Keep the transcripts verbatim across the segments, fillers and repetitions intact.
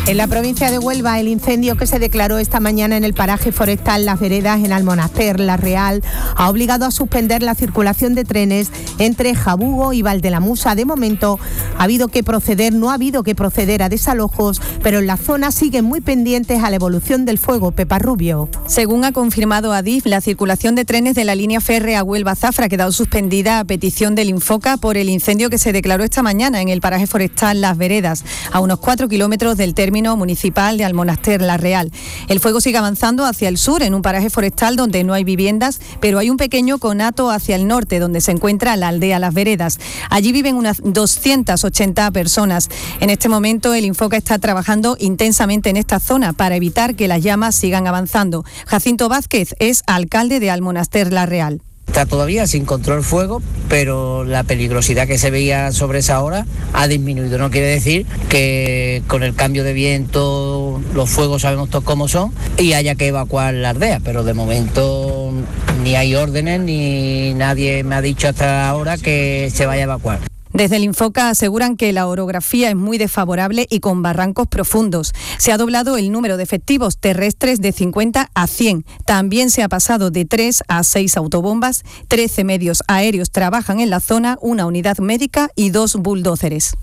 En la provincia de Huelva, el incendio que se declaró esta mañana en el paraje forestal Las Veredas, en Almonaster La Real, ha obligado a suspender la circulación de trenes entre Jabugo y Valdelamusa. De momento, ha habido que proceder, no ha habido que proceder a desalojos, pero en la zona siguen muy pendientes a la evolución del fuego. Pepa Rubio. Según ha confirmado Adif, la circulación de trenes de la línea férrea Huelva-Zafra ha quedado suspendida a petición del Infoca por el incendio que se declaró esta mañana en el paraje forestal Las Veredas, a unos cuatro kilómetros del término municipal de Almonaster La Real. El fuego sigue avanzando hacia el sur, en un paraje forestal donde no hay viviendas, pero hay un pequeño conato hacia el norte, donde se encuentra la aldea Las Veredas. Allí viven unas doscientas ochenta personas. En este momento, el Infoca está trabajando intensamente en esta zona para evitar que las llamas sigan avanzando. Jacinto Vázquez es alcalde de Almonaster La Real. Está todavía sin control fuego, pero la peligrosidad que se veía sobre esa hora ha disminuido. No quiere decir que con el cambio de viento los fuegos sabemos todos cómo son y haya que evacuar la aldea, pero de momento ni hay órdenes ni nadie me ha dicho hasta ahora que se vaya a evacuar. Desde el Infoca aseguran que la orografía es muy desfavorable y con barrancos profundos. Se ha doblado el número de efectivos terrestres de cincuenta a cien. También se ha pasado de tres a seis autobombas, trece medios aéreos trabajan en la zona, una unidad médica y dos bulldózeres.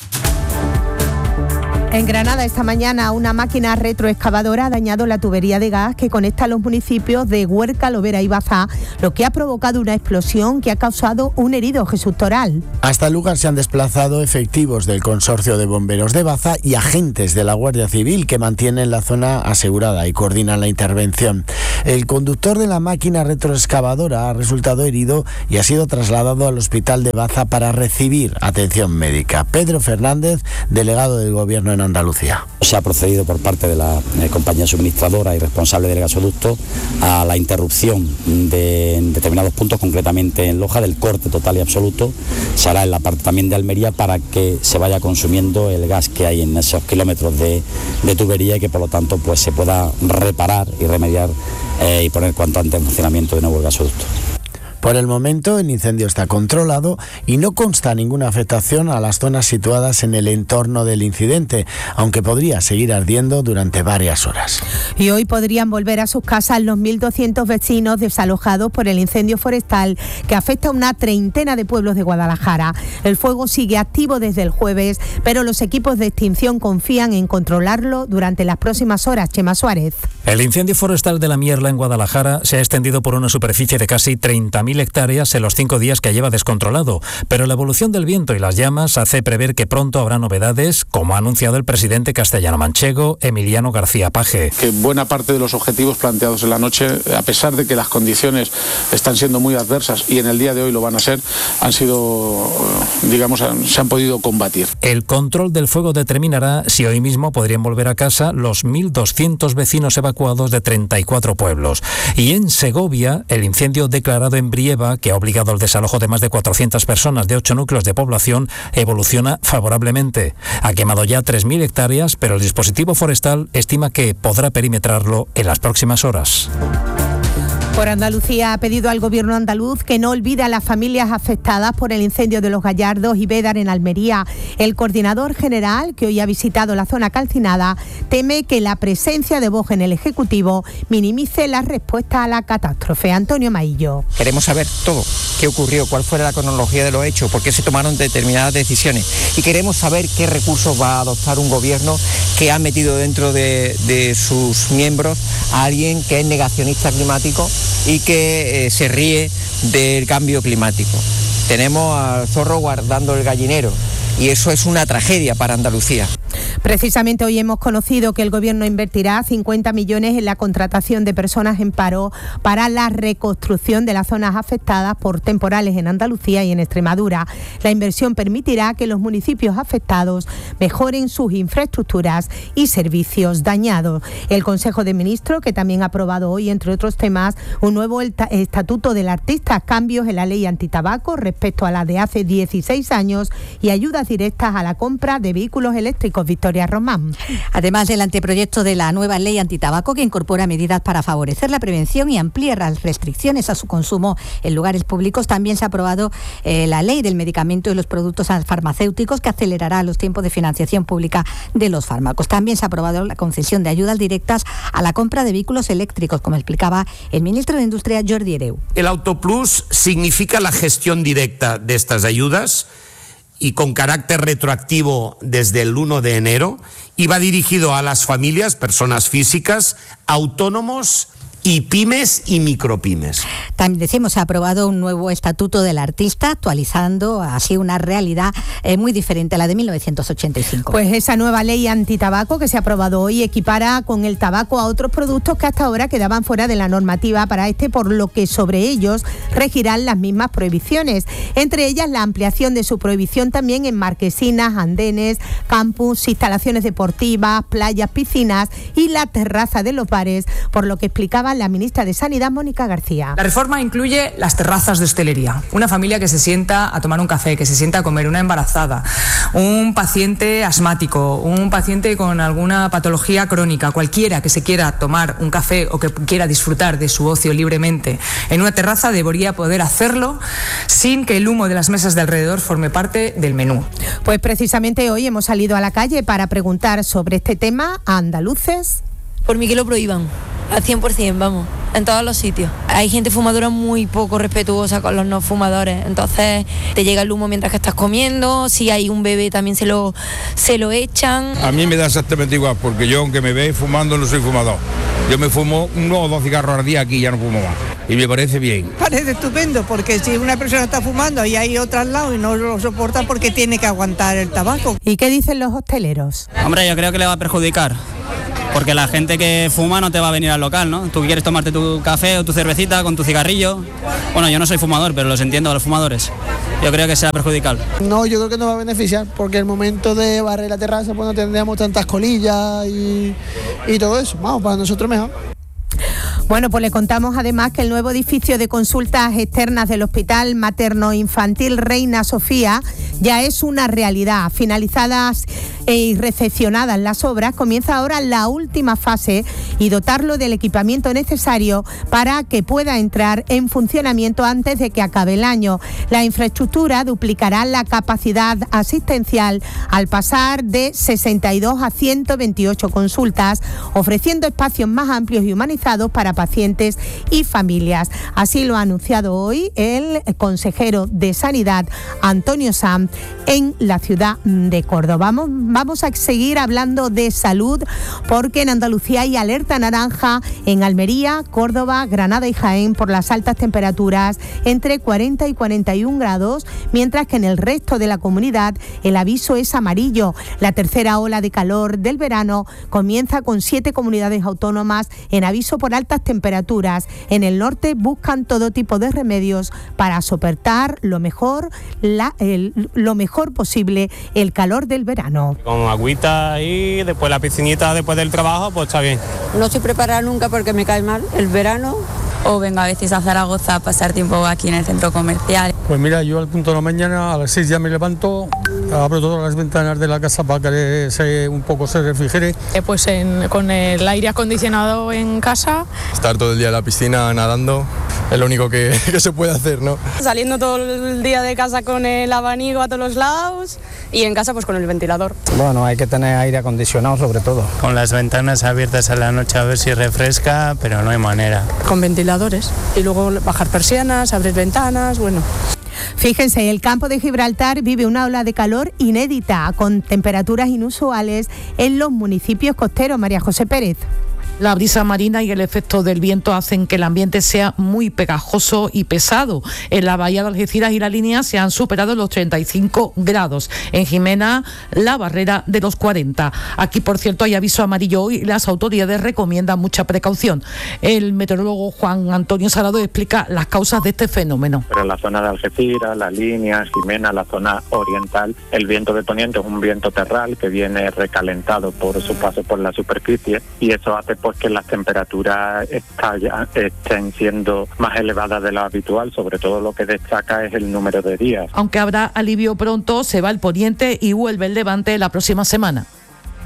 En Granada, esta mañana, una máquina retroexcavadora ha dañado la tubería de gas que conecta los municipios de Huerca, Lovera y Baza, lo que ha provocado una explosión que ha causado un herido. Jesús Toral. Hasta el lugar se han desplazado efectivos del Consorcio de Bomberos de Baza y agentes de la Guardia Civil que mantienen la zona asegurada y coordinan la intervención. El conductor de la máquina retroexcavadora ha resultado herido y ha sido trasladado al hospital de Baza para recibir atención médica. Pedro Fernández, delegado del Gobierno en Andalucía. Se ha procedido por parte de la eh, compañía suministradora y responsable del gasoducto a la interrupción de en determinados puntos, concretamente en Loja, del corte total y absoluto. Se hará en la parte también de Almería para que se vaya consumiendo el gas que hay en esos kilómetros de, de tubería y que por lo tanto pues se pueda reparar y remediar eh, y poner cuanto antes en funcionamiento de nuevo el gasoducto. Por el momento, el incendio está controlado y no consta ninguna afectación a las zonas situadas en el entorno del incidente, aunque podría seguir ardiendo durante varias horas. Y hoy podrían volver a sus casas los mil doscientos vecinos desalojados por el incendio forestal que afecta a una treintena de pueblos de Guadalajara. El fuego sigue activo desde el jueves, pero los equipos de extinción confían en controlarlo durante las próximas horas. Chema Suárez. El incendio forestal de la Mierla en Guadalajara se ha extendido por una superficie de casi treinta mil hectáreas en los cinco días que lleva descontrolado, pero la evolución del viento y las llamas hace prever que pronto habrá novedades, como ha anunciado el presidente castellano-manchego, Emiliano García Paje. Que buena parte de los objetivos planteados en la noche, a pesar de que las condiciones están siendo muy adversas y en el día de hoy lo van a ser, han sido, digamos, se han podido combatir. El control del fuego determinará si hoy mismo podrían volver a casa los mil doscientos vecinos evacuados de treinta y cuatro pueblos. Y en Segovia, el incendio declarado en Brieva, que ha obligado al desalojo de más de cuatrocientas personas de ocho núcleos de población, evoluciona favorablemente. Ha quemado ya tres mil hectáreas, pero el dispositivo forestal estima que podrá perimetrarlo en las próximas horas. Por Andalucía ha pedido al gobierno andaluz que no olvide a las familias afectadas por el incendio de Los Gallardos y Bédar en Almería. El coordinador general, que hoy ha visitado la zona calcinada, teme que la presencia de Vox en el Ejecutivo minimice la respuesta a la catástrofe. Antonio Maillo. Queremos saber todo, qué ocurrió, cuál fue la cronología de los hechos, por qué se tomaron determinadas decisiones. Y queremos saber qué recursos va a adoptar un gobierno que ha metido dentro de, de sus miembros a alguien que es negacionista climático y que eh, se ríe del cambio climático. Tenemos al zorro guardando el gallinero y eso es una tragedia para Andalucía. Precisamente hoy hemos conocido que el Gobierno invertirá cincuenta millones en la contratación de personas en paro para la reconstrucción de las zonas afectadas por temporales en Andalucía y en Extremadura. La inversión permitirá que los municipios afectados mejoren sus infraestructuras y servicios dañados. El Consejo de Ministros, que también ha aprobado hoy, entre otros temas, un nuevo estatuto del artista, cambios en la ley antitabaco respecto a la de hace dieciséis años y ayudas directas a la compra de vehículos eléctricos. Victoria Victoria Román. Además del anteproyecto de la nueva ley antitabaco que incorpora medidas para favorecer la prevención y ampliar las restricciones a su consumo en lugares públicos, también se ha aprobado eh, la ley del medicamento y los productos farmacéuticos que acelerará los tiempos de financiación pública de los fármacos. También se ha aprobado la concesión de ayudas directas a la compra de vehículos eléctricos, como explicaba el ministro de Industria, Jordi Hereu. El Autoplus significa la gestión directa de estas ayudas y con carácter retroactivo desde el uno de enero, y va dirigido a las familias, personas físicas, autónomos y pymes y micropymes. También decimos, se ha aprobado un nuevo estatuto del artista, actualizando así una realidad eh, muy diferente a la de mil novecientos ochenta y cinco. Pues esa nueva ley antitabaco que se ha aprobado hoy equipara con el tabaco a otros productos que hasta ahora quedaban fuera de la normativa para este, por lo que sobre ellos regirán las mismas prohibiciones. Entre ellas la ampliación de su prohibición también en marquesinas, andenes, campus, instalaciones deportivas, playas, piscinas y la terraza de los bares, por lo que explicaba la ministra de Sanidad, Mónica García. La reforma incluye las terrazas de hostelería. Una familia que se sienta a tomar un café, que se sienta a comer, una embarazada, un paciente asmático, un paciente con alguna patología crónica, cualquiera que se quiera tomar un café o que quiera disfrutar de su ocio libremente en una terraza debería poder hacerlo sin que el humo de las mesas de alrededor forme parte del menú. Pues precisamente hoy hemos salido a la calle para preguntar sobre este tema a andaluces. Por mí que lo prohíban, al cien por ciento, vamos, en todos los sitios. Hay gente fumadora muy poco respetuosa con los no fumadores, entonces te llega el humo mientras que estás comiendo, si hay un bebé también se lo, se lo echan. A mí me da exactamente igual, porque yo aunque me veis fumando no soy fumador. Yo me fumo uno o dos cigarros al día aquí, ya no fumo más. Y me parece bien. Parece estupendo, porque si una persona está fumando y hay otra al lado y no lo soporta, porque tiene que aguantar el tabaco. ¿Y qué dicen los hosteleros? Hombre, yo creo que le va a perjudicar. Porque la gente que fuma no te va a venir al local, ¿no? Tú quieres tomarte tu café o tu cervecita con tu cigarrillo. Bueno, yo no soy fumador, pero los entiendo a los fumadores. Yo creo que será perjudicial. No, yo creo que nos va a beneficiar, porque el momento de barrer la terraza pues no tendríamos tantas colillas y, y todo eso. Vamos, para nosotros mejor. Bueno, pues le contamos además que el nuevo edificio de consultas externas del Hospital Materno-Infantil Reina Sofía ya es una realidad. Finalizadas y recepcionadas las obras, comienza ahora la última fase y dotarlo del equipamiento necesario para que pueda entrar en funcionamiento antes de que acabe el año. La infraestructura duplicará la capacidad asistencial al pasar de sesenta y dos a ciento veintiocho consultas, ofreciendo espacios más amplios y humanizados para pacientes y familias. Así lo ha anunciado hoy el consejero de Sanidad, Antonio Sanz, en la ciudad de Córdoba. Vamos, vamos a seguir hablando de salud, porque en Andalucía hay alerta naranja en Almería, Córdoba, Granada y Jaén por las altas temperaturas entre cuarenta y cuarenta y un grados, mientras que en el resto de la comunidad el aviso es amarillo. La tercera ola de calor del verano comienza con siete comunidades autónomas en aviso por altas temperaturas. En el norte buscan todo tipo de remedios para soportar lo mejor, la, el, lo mejor posible el calor del verano. Con agüita y después la piscinita después del trabajo, pues está bien. No estoy preparada nunca porque me cae mal el verano. O vengo a veces a Zaragoza a pasar tiempo aquí en el centro comercial. Pues mira, yo al punto de la mañana a las seis ya me levanto, abro todas las ventanas de la casa para que se, un poco se refrigere. Eh, pues en, con el aire acondicionado en casa. Estar todo el día en la piscina nadando es lo único que, que se puede hacer, ¿no? Saliendo todo el día de casa con el abanico a todos los lados y en casa pues con el ventilador. Bueno, hay que tener aire acondicionado sobre todo. Con las ventanas abiertas a la noche a ver si refresca, pero no hay manera. Con ventiladores y luego bajar persianas, abrir ventanas, bueno. Fíjense, el campo de Gibraltar vive una ola de calor inédita, con temperaturas inusuales en los municipios costeros. María José Pérez. La brisa marina y el efecto del viento hacen que el ambiente sea muy pegajoso y pesado. En la bahía de Algeciras y La Línea se han superado los treinta y cinco grados. En Jimena, la barrera de los cuarenta. Aquí, por cierto, hay aviso amarillo hoy y las autoridades recomiendan mucha precaución. El meteorólogo Juan Antonio Salado explica las causas de este fenómeno. Pero en la zona de Algeciras, La Línea, Jimena, la zona oriental, el viento de poniente es un viento terral que viene recalentado por su paso por la superficie, y eso hace pues que las temperaturas estallan, estén siendo más elevadas de lo habitual. Sobre todo lo que destaca es el número de días. Aunque habrá alivio pronto, se va el poniente y vuelve el levante la próxima semana.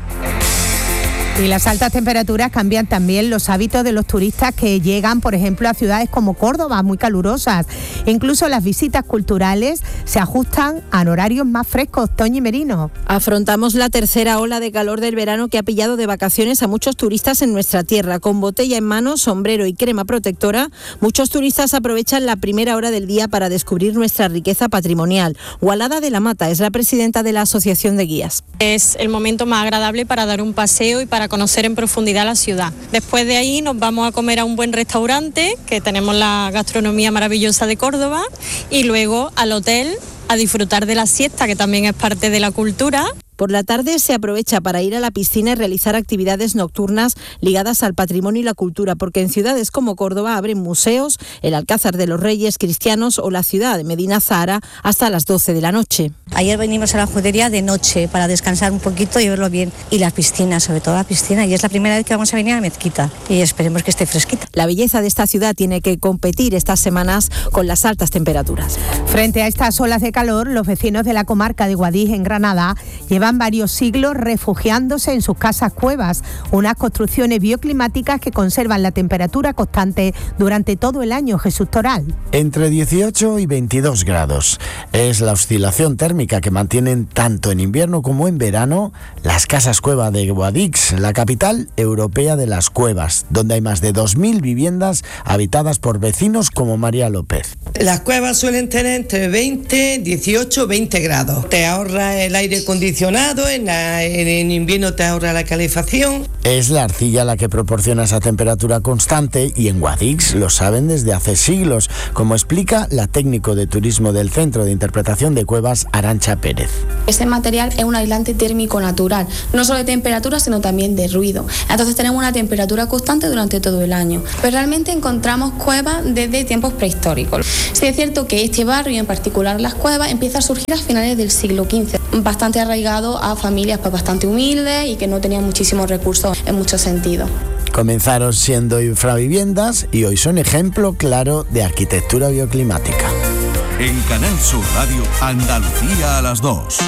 Y las altas temperaturas cambian también los hábitos de los turistas que llegan, por ejemplo, a ciudades como Córdoba, muy calurosas. Incluso las visitas culturales se ajustan a horarios más frescos. Toñi Merino. Afrontamos la tercera ola de calor del verano que ha pillado de vacaciones a muchos turistas en nuestra tierra. Con botella en mano, sombrero y crema protectora, muchos turistas aprovechan la primera hora del día para descubrir nuestra riqueza patrimonial. Gualada de la Mata es la presidenta de la Asociación de Guías. Es el momento más agradable para dar un paseo y para conocer en profundidad la ciudad. Después de ahí nos vamos a comer a un buen restaurante, que tenemos la gastronomía maravillosa de Córdoba, y luego al hotel a disfrutar de la siesta, que también es parte de la cultura. Por la tarde se aprovecha para ir a la piscina y realizar actividades nocturnas ligadas al patrimonio y la cultura, porque en ciudades como Córdoba abren museos, el Alcázar de los Reyes Cristianos o la ciudad de Medina Zahara hasta las doce de la noche. Ayer venimos a la judería de noche para descansar un poquito y verlo bien. Y las piscinas, sobre todo la piscina, y es la primera vez que vamos a venir a Mezquita y esperemos que esté fresquita. La belleza de esta ciudad tiene que competir estas semanas con las altas temperaturas. Frente a estas olas de calor, los vecinos de la comarca de Guadix, en Granada, llevan varios siglos refugiándose en sus casas cuevas, unas construcciones bioclimáticas que conservan la temperatura constante durante todo el año. Jesús Toral. Entre dieciocho y veintidós grados. Es la oscilación térmica que mantienen tanto en invierno como en verano las casas cueva de Guadix, la capital europea de las cuevas, donde hay más de dos mil viviendas habitadas por vecinos como María López. Las cuevas suelen tener entre veinte, dieciocho, veinte grados. Te ahorra el aire acondicionado, en, la, en invierno te ahorra la calefacción. Es la arcilla la que proporciona esa temperatura constante y en Guadix lo saben desde hace siglos, como explica la técnico de turismo del Centro de Interpretación de Cuevas, Arantxa Pérez. Este material es un aislante térmico natural, no solo de temperatura sino también de ruido. Entonces tenemos una temperatura constante durante todo el año. Pero realmente encontramos cuevas desde tiempos prehistóricos. Sí es cierto que este barrio, y en particular las cuevas, empieza a surgir a finales del siglo quince, bastante arraigado a familias pues, bastante humildes y que no tenían muchísimos recursos en muchos sentidos. Comenzaron siendo infraviviendas y hoy son ejemplo claro de arquitectura bioclimática. En Canal Sur Radio, Andalucía a las dos.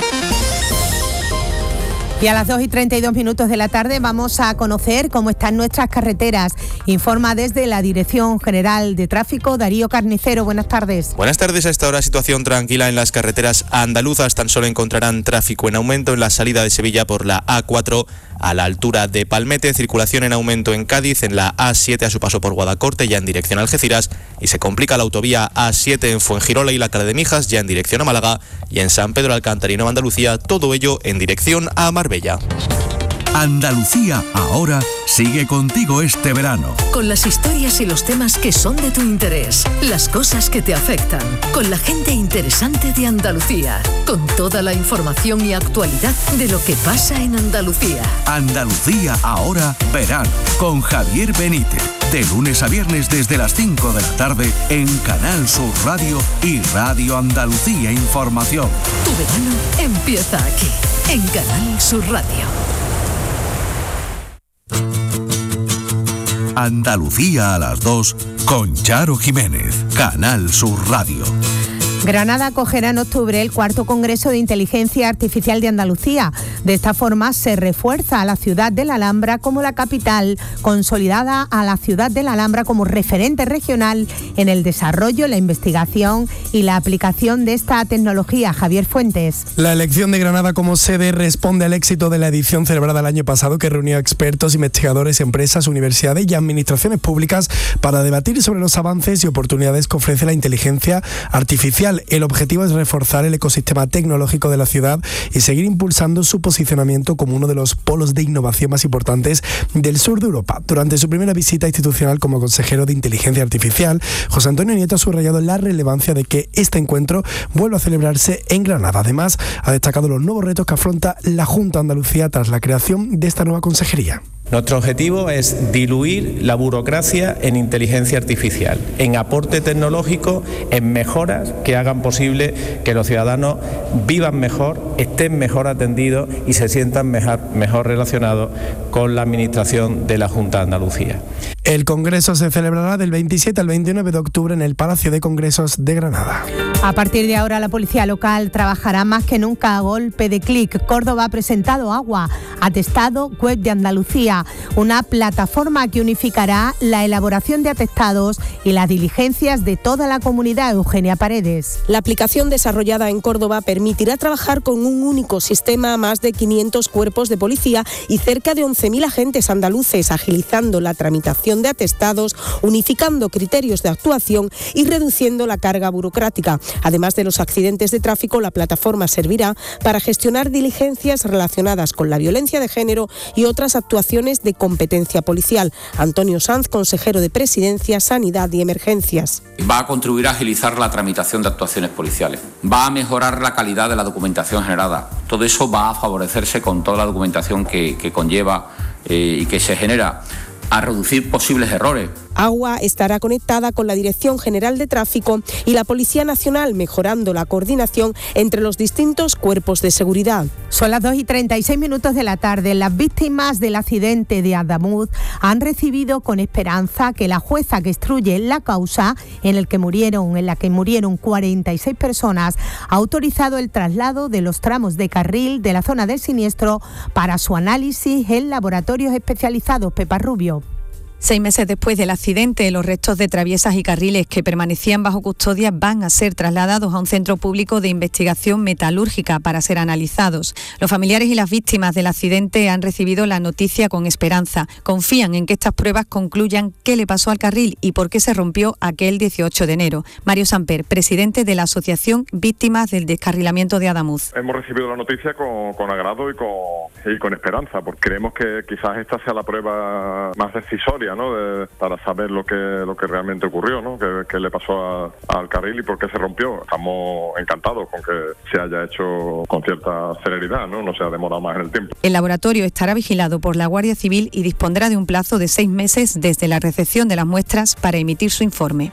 Y a las dos y treinta y dos minutos de la tarde vamos a conocer cómo están nuestras carreteras. Informa desde la Dirección General de Tráfico, Darío Carnicero. Buenas tardes. Buenas tardes. A esta hora situación tranquila en las carreteras andaluzas. Tan solo encontrarán tráfico en aumento en la salida de Sevilla por la A cuatro a la altura de Palmete. Circulación en aumento en Cádiz, en la A siete a su paso por Guadacorte, ya en dirección a Algeciras. Y se complica la autovía A siete en Fuengirola y la Cala de Mijas, ya en dirección a Málaga. Y en San Pedro Alcántara y Nueva Andalucía, todo ello en dirección a Marbella. Andalucía ahora sigue contigo este verano. Con las historias y los temas que son de tu interés, las cosas que te afectan, con la gente interesante de Andalucía, con toda la información y actualidad de lo que pasa en Andalucía. Andalucía ahora verano, con Javier Benítez, de lunes a viernes desde las cinco de la tarde en Canal Sur Radio y Radio Andalucía Información. Tu verano empieza aquí, en Canal Sur Radio. Andalucía a las dos con Charo Jiménez, Canal Sur Radio. Granada acogerá en octubre el cuarto Congreso de Inteligencia Artificial de Andalucía. De esta forma se refuerza a la ciudad de la Alhambra como la capital, consolidada a la ciudad de la Alhambra como referente regional en el desarrollo, la investigación y la aplicación de esta tecnología. Javier Fuentes. La elección de Granada como sede responde al éxito de la edición celebrada el año pasado, que reunió a expertos, investigadores, empresas, universidades y administraciones públicas para debatir sobre los avances y oportunidades que ofrece la inteligencia artificial. El objetivo es reforzar el ecosistema tecnológico de la ciudad y seguir impulsando su posicionamiento como uno de los polos de innovación más importantes del sur de Europa. Durante su primera visita institucional como consejero de Inteligencia Artificial, José Antonio Nieto ha subrayado la relevancia de que este encuentro vuelva a celebrarse en Granada. Además, ha destacado los nuevos retos que afronta la Junta de Andalucía tras la creación de esta nueva consejería. Nuestro objetivo es diluir la burocracia en inteligencia artificial, en aporte tecnológico, en mejoras que hagan posible que los ciudadanos vivan mejor, estén mejor atendidos y se sientan mejor, mejor relacionados con la administración de la Junta de Andalucía. El congreso se celebrará del veintisiete al veintinueve de octubre en el Palacio de Congresos de Granada. A partir de ahora la policía local trabajará más que nunca a golpe de clic. Córdoba ha presentado Agua, atestado web de Andalucía, una plataforma que unificará la elaboración de atestados y las diligencias de toda la comunidad. Eugenia Paredes. La aplicación desarrollada en Córdoba permitirá trabajar con un único sistema a más de quinientos cuerpos de policía y cerca de once mil agentes andaluces, agilizando la tramitación de atestados, unificando criterios de actuación y reduciendo la carga burocrática. Además de los accidentes de tráfico, la plataforma servirá para gestionar diligencias relacionadas con la violencia de género y otras actuaciones de competencia policial. Antonio Sanz, consejero de Presidencia, Sanidad y Emergencias. Va a contribuir a agilizar la tramitación de actuaciones policiales. Va a mejorar la calidad de la documentación generada. Todo eso va a favorecerse con toda la documentación que, que conlleva eh, y que se genera, a reducir posibles errores. Agua estará conectada con la Dirección General de Tráfico y la Policía Nacional, mejorando la coordinación entre los distintos cuerpos de seguridad. Son las dos y treinta y seis minutos de la tarde. Las víctimas del accidente de Adamuz han recibido con esperanza que la jueza que instruye la causa en el que murieron, en la que murieron cuarenta y seis personas, ha autorizado el traslado de los tramos de carril de la zona del siniestro para su análisis en laboratorios especializados. Pepa Rubio. Seis meses después del accidente, los restos de traviesas y carriles que permanecían bajo custodia van a ser trasladados a un centro público de investigación metalúrgica para ser analizados. Los familiares y las víctimas del accidente han recibido la noticia con esperanza. Confían en que estas pruebas concluyan qué le pasó al carril y por qué se rompió aquel dieciocho de enero. Mario Samper, presidente de la Asociación Víctimas del Descarrilamiento de Adamuz. Hemos recibido la noticia con, con agrado y con, y con esperanza, porque creemos que quizás esta sea la prueba más decisoria, ¿no? De, para saber lo que lo que realmente ocurrió, ¿no? Qué, qué le pasó a, al carril y por qué se rompió. Estamos encantados con que se haya hecho con cierta celeridad, ¿no? No se ha demorado más en el tiempo. El laboratorio estará vigilado por la Guardia Civil y dispondrá de un plazo de seis meses desde la recepción de las muestras para emitir su informe.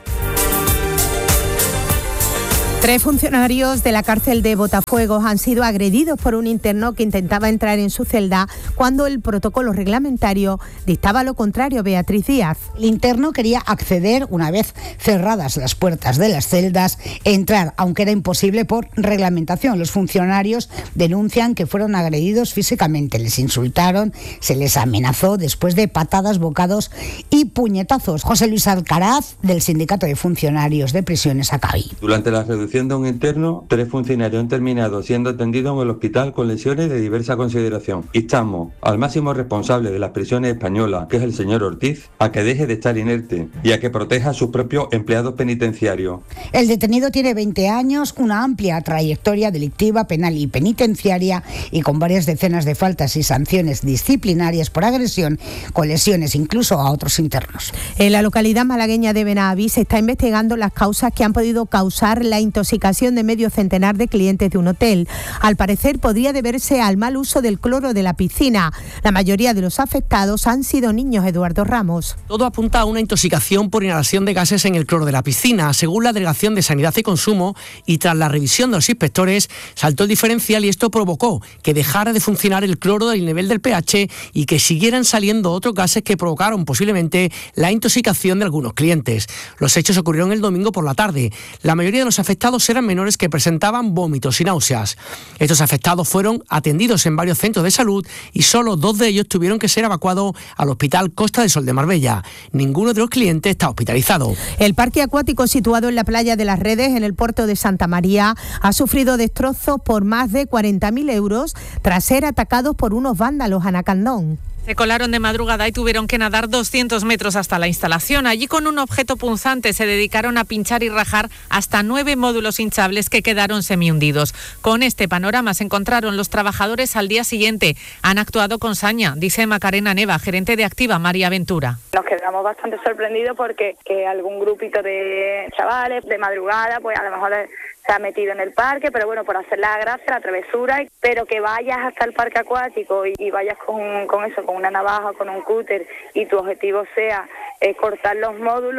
Tres funcionarios de la cárcel de Botafuegos han sido agredidos por un interno que intentaba entrar en su celda cuando el protocolo reglamentario dictaba lo contrario. Beatriz Díaz. El interno quería acceder, una vez cerradas las puertas de las celdas, entrar, aunque era imposible por reglamentación. Los funcionarios denuncian que fueron agredidos físicamente, les insultaron, se les amenazó después de patadas, bocados y puñetazos. José Luis Alcaraz, del Sindicato de Funcionarios de Prisiones, ACABI. Durante la reducción de un interno, tres funcionarios han terminado siendo atendidos en el hospital con lesiones de diversa consideración. Instamos al máximo responsable de las prisiones españolas, que es el señor Ortiz, a que deje de estar inerte y a que proteja a sus propios empleados penitenciarios. El detenido tiene veinte años, una amplia trayectoria delictiva, penal y penitenciaria, y con varias decenas de faltas y sanciones disciplinarias por agresión, con lesiones incluso a otros internos. En la localidad malagueña de Benaví se está investigando las causas que han podido causar la intoxicación de medio centenar de clientes de un hotel. Al parecer podría deberse al mal uso del cloro de la piscina. La mayoría de los afectados han sido niños. Eduardo Ramos. Todo apunta a una intoxicación por inhalación de gases en el cloro de la piscina. Según la Delegación de Sanidad y Consumo, y tras la revisión de los inspectores, saltó el diferencial y esto provocó que dejara de funcionar el cloro del nivel del pH y que siguieran saliendo otros gases que provocaron posiblemente la intoxicación de algunos clientes. Los hechos ocurrieron el domingo por la tarde. La mayoría de los afectados eran menores que presentaban vómitos y náuseas. Estos afectados fueron atendidos en varios centros de salud y solo dos de ellos tuvieron que ser evacuados al Hospital Costa del Sol de Marbella. Ninguno de los clientes está hospitalizado. El parque acuático situado en la playa de Las Redes, en el puerto de Santa María, ha sufrido destrozos por más de cuarenta mil euros tras ser atacados por unos vándalos. Ana Candón. Se colaron de madrugada y tuvieron que nadar doscientos metros hasta la instalación. Allí, con un objeto punzante, se dedicaron a pinchar y rajar hasta nueve módulos hinchables que quedaron semihundidos. Con este panorama se encontraron los trabajadores al día siguiente. Han actuado con saña, dice Macarena Neva, gerente de Activa María Ventura. Nos quedamos bastante sorprendidos porque que algún grupito de chavales de madrugada, pues a lo mejor se ha metido en el parque, pero bueno, por hacer la gracia, la travesura, pero que vayas hasta el parque acuático y, y vayas con, con eso, con una navaja, con un cúter, y tu objetivo sea eh, cortar los módulos,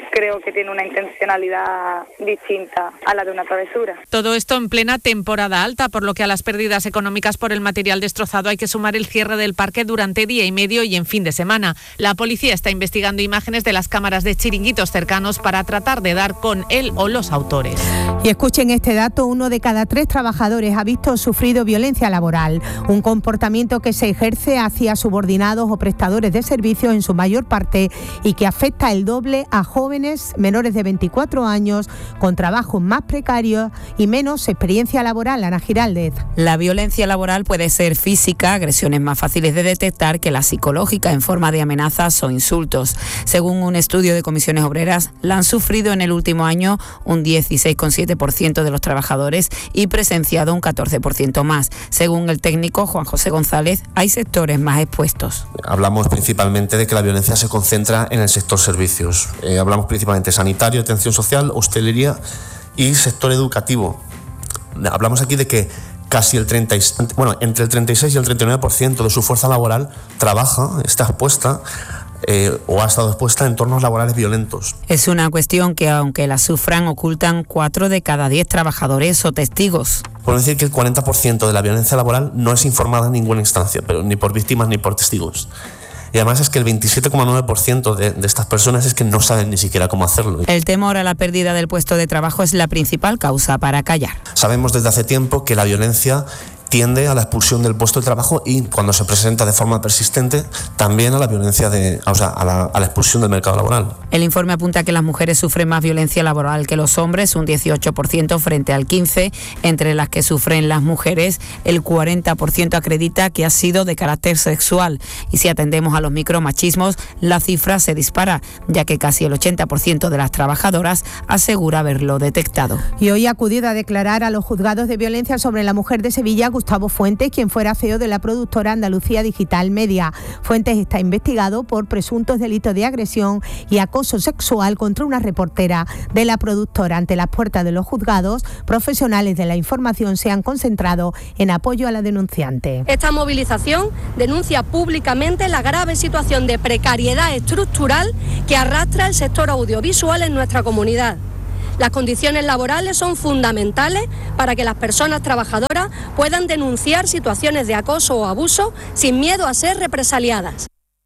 creo que tiene una intencionalidad distinta a la de una travesura. Todo esto en plena temporada alta, por lo que a las pérdidas económicas por el material destrozado hay que sumar el cierre del parque durante día y medio y en fin de semana. La policía está investigando imágenes de las cámaras de chiringuitos cercanos para tratar de dar con él o los autores. Y escuchen este dato, uno de cada tres trabajadores ha visto o sufrido violencia laboral, un comportamiento que se ejerce hacia subordinados o prestadores de servicios en su mayor parte y que afecta el doble a jóvenes menores de veinticuatro años con trabajos más precarios y menos experiencia laboral. Ana Giraldez. La violencia laboral puede ser física, agresiones más fáciles de detectar que la psicológica en forma de amenazas o insultos. Según un estudio de Comisiones Obreras, la han sufrido en el último año un dieciséis coma siete por ciento de los trabajadores y presenciado un catorce por ciento más. Según el técnico Juan José González, hay sectores más expuestos. Hablamos principalmente de que la violencia se concentra en el sector servicios. Eh, hablamos principalmente sanitario, atención social, hostelería y sector educativo. Hablamos aquí de que casi el treinta, bueno, entre el treinta y seis y el treinta y nueve por ciento de su fuerza laboral trabaja, está expuesta Eh, o ha estado expuesta a entornos laborales violentos. Es una cuestión que, aunque la sufran, ocultan cuatro de cada diez trabajadores o testigos. Puedo decir que el cuarenta por ciento de la violencia laboral no es informada en ninguna instancia, pero ni por víctimas ni por testigos. Y además es que el veintisiete coma nueve por ciento de, de estas personas es que no saben ni siquiera cómo hacerlo. El temor a la pérdida del puesto de trabajo es la principal causa para callar. Sabemos desde hace tiempo que la violencia tiende a la expulsión del puesto de trabajo y, cuando se presenta de forma persistente, también a la violencia de, o sea, a la, a la expulsión del mercado laboral. El informe apunta que las mujeres sufren más violencia laboral que los hombres, un dieciocho por ciento frente al quince por ciento. Entre las que sufren las mujeres, el cuarenta por ciento acredita que ha sido de carácter sexual. Y si atendemos a los micromachismos, la cifra se dispara, ya que casi el ochenta por ciento de las trabajadoras asegura haberlo detectado. Y hoy ha acudido a declarar a los juzgados de violencia sobre la mujer de Sevilla Gustavo Fuentes, quien fuera C E O de la productora Andalucía Digital Media. Fuentes está investigado por presuntos delitos de agresión y acoso sexual contra una reportera de la productora. Ante las puertas de los juzgados, profesionales de la información se han concentrado en apoyo a la denunciante. Esta movilización denuncia públicamente la grave situación de precariedad estructural que arrastra el sector audiovisual en nuestra comunidad. Las condiciones laborales son fundamentales para que las personas trabajadoras puedan denunciar situaciones de acoso o abuso sin miedo a ser represaliadas.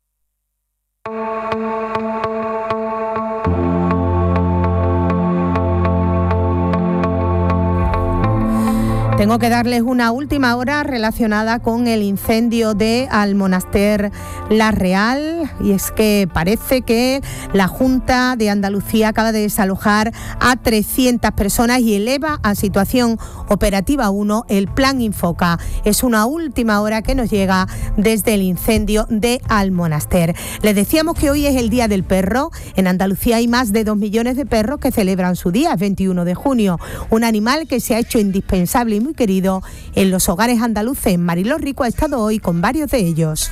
Tengo que darles una última hora relacionada con el incendio de Almonaster La Real, y es que parece que la Junta de Andalucía acaba de desalojar a trescientas personas y eleva a situación operativa uno el plan Infoca. Es una última hora que nos llega desde el incendio de Almonaster. Les decíamos que hoy es el Día del Perro. En Andalucía hay más de dos millones de perros que celebran su día, veintiuno de junio. Un animal que se ha hecho indispensable y muy querido en los hogares andaluces. Mariló Rico ha estado hoy con varios de ellos.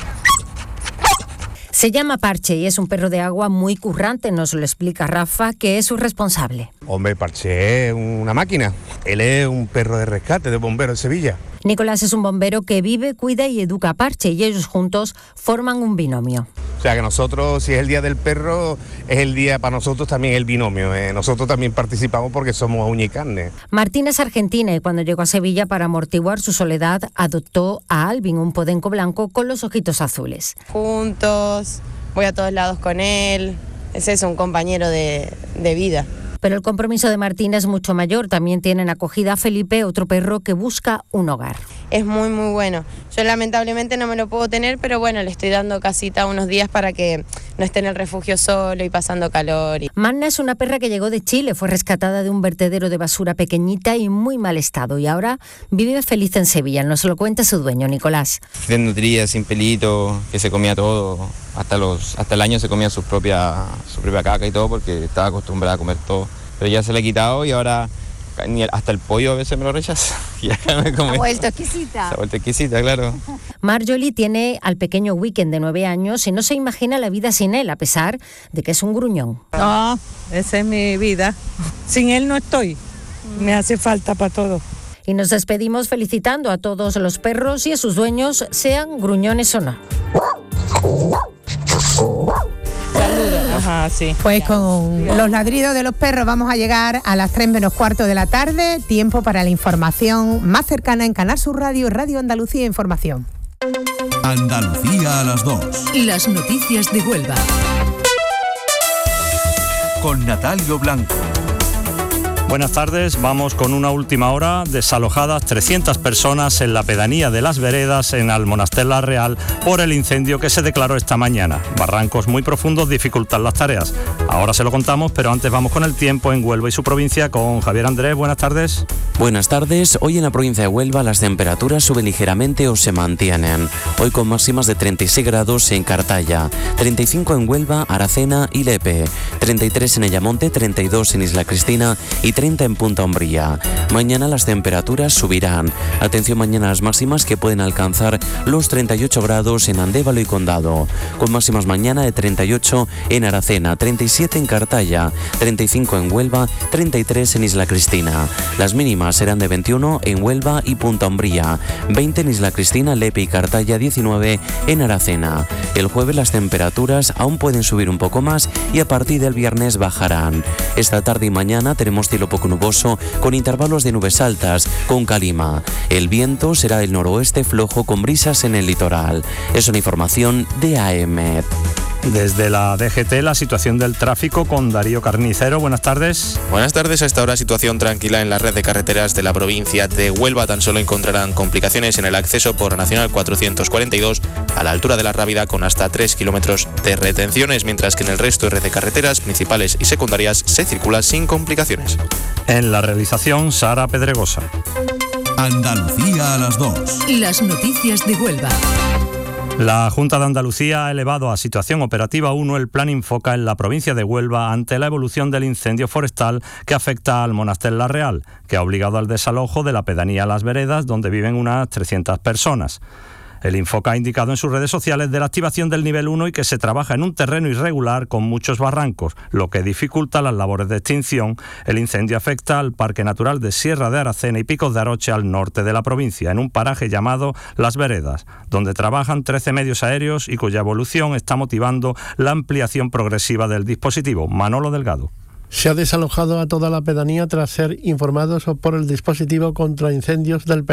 Se llama Parche y es un perro de agua muy currante, nos lo explica Rafa, que es su responsable. Hombre, Parche es una máquina. Él es un perro de rescate de bomberos de Sevilla. Nicolás es un bombero que vive, cuida y educa a Parche, y ellos juntos forman un binomio. O sea que nosotros, si es el Día del Perro, es el día para nosotros también el binomio. ¿eh? Nosotros también participamos porque somos uña y carne. Martín es argentina y cuando llegó a Sevilla para amortiguar su soledad, adoptó a Alvin, un podenco blanco con los ojitos azules. Juntos, voy a todos lados con él, es eso, un compañero de, de vida. Pero el compromiso de Martín es mucho mayor. También tienen acogida a Felipe, otro perro que busca un hogar. Es muy, muy bueno. Yo lamentablemente no me lo puedo tener, pero bueno, le estoy dando casita unos días para que no esté en el refugio solo y pasando calor. Magna es una perra que llegó de Chile, fue rescatada de un vertedero de basura pequeñita y muy mal estado, y ahora vive feliz en Sevilla. Nos lo cuenta su dueño, Nicolás. Desnutrida, sin pelito, que se comía todo. Hasta los hasta el año se comía su propia, su propia caca y todo porque estaba acostumbrada a comer todo. Pero ya se le ha quitado y ahora ni hasta el pollo a veces me lo rechaza. Ya me come. Ha vuelto exquisita. Se ha vuelto exquisita, claro. Marjorie tiene al pequeño Weekend de nueve años y no se imagina la vida sin él, a pesar de que es un gruñón. No, esa es mi vida. Sin él no estoy. Me hace falta para todo. Y nos despedimos felicitando a todos los perros y a sus dueños, sean gruñones o no. Saludos a Ajá, sí. Pues con los ladridos de los perros vamos a llegar a las tres menos cuarto de la tarde. Tiempo para la información más cercana en Canal Sur Radio, Radio Andalucía Información. Andalucía a las dos. Las noticias de Huelva. Con Natalio Blanco. Buenas tardes, vamos con una última hora. Desalojadas trescientas personas en la pedanía de Las Veredas, en Almonaster La Real, por el incendio que se declaró esta mañana. Barrancos muy profundos dificultan las tareas. Ahora se lo contamos, pero antes vamos con el tiempo en Huelva y su provincia con Javier Andrés. Buenas tardes. Buenas tardes. Hoy en la provincia de Huelva las temperaturas suben ligeramente o se mantienen. Hoy con máximas de treinta y seis grados en Cartaya, treinta y cinco en Huelva, Aracena y Lepe, treinta y tres en Ayamonte, treinta y dos en Isla Cristina y treinta en Punta Umbría. Mañana las temperaturas subirán. Atención mañana a las máximas que pueden alcanzar los treinta y ocho grados en Andévalo y Condado, con máximas mañana de treinta y ocho en Aracena, treinta y siete en Cartaya, treinta y cinco en Huelva, treinta y tres en Isla Cristina. Las mínimas serán de veintiuno en Huelva y Punta Umbría, veinte en Isla Cristina, Lepe y Cartaya, diecinueve en Aracena. El jueves las temperaturas aún pueden subir un poco más y a partir del viernes bajarán. Esta tarde y mañana tenemos cielo poco nuboso con intervalos de nubes altas con calima. El viento será del noroeste flojo con brisas en el litoral. Es una información de A E M E T. Desde la D G T, la situación del tráfico con Darío Carnicero. Buenas tardes. Buenas tardes. A esta hora situación tranquila en la red de carreteras de la provincia de Huelva. Tan solo encontrarán complicaciones en el acceso por Nacional cuatrocientos cuarenta y dos a la altura de la Rábida con hasta tres kilómetros de retenciones, mientras que en el resto de red de carreteras principales y secundarias se circula sin complicaciones. En la realización, Sara Pedregosa. Andalucía a las dos. Las noticias de Huelva. La Junta de Andalucía ha elevado a situación operativa uno el plan Infoca en la provincia de Huelva ante la evolución del incendio forestal que afecta al Monaster La Real, que ha obligado al desalojo de la pedanía Las Veredas, donde viven unas trescientas personas. El Infoca ha indicado en sus redes sociales de la activación del nivel uno y que se trabaja en un terreno irregular con muchos barrancos, lo que dificulta las labores de extinción. El incendio afecta al Parque Natural de Sierra de Aracena y Picos de Aroche al norte de la provincia, en un paraje llamado Las Veredas, donde trabajan trece medios aéreos y cuya evolución está motivando la ampliación progresiva del dispositivo. Manolo Delgado. Se ha desalojado a toda la pedanía tras ser informados por el dispositivo contra incendios del